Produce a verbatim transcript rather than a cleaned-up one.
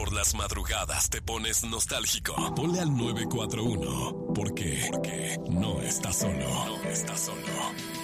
por las madrugadas te pones nostálgico, ponle al nueve cuatro uno. ¿Por qué? Porque no estás solo. No estás solo.